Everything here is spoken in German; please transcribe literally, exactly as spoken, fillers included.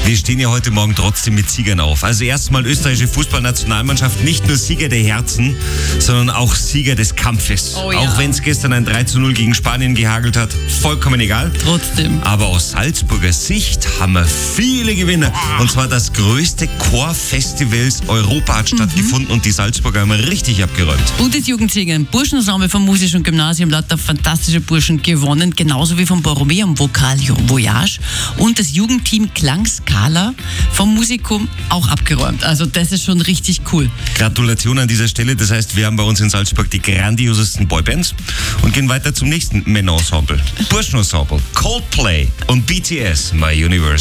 Wir stehen ja heute Morgen trotzdem mit Siegern auf. Also erstmal österreichische Fußballnationalmannschaft, nicht nur Sieger der Herzen, sondern auch Sieger des Kampfes. Oh ja. Auch wenn es gestern ein drei zu null gegen Spanien gehagelt hat, vollkommen egal. Trotzdem. Aber aus Salzburger Sicht haben wir viele Gewinner. Und zwar das größte Chorfestivals Europa hat stattgefunden und die Salzburger haben richtig abgeräumt. Und das Jugendsingen. Burschenensemble vom Musischen Gymnasium, lauter fantastische Burschen gewonnen, genauso wie vom Borromeum Vocal Voyage. Und das Jugendteam Klangskala vom Musikum auch abgeräumt. Also das ist schon richtig cool. Gratulation an dieser Stelle. Das heißt, wir haben bei uns in Salzburg die grandiosesten Boybands und gehen weiter zum nächsten Männerensemble. Burschenensemble, Coldplay und B T S, My Universe.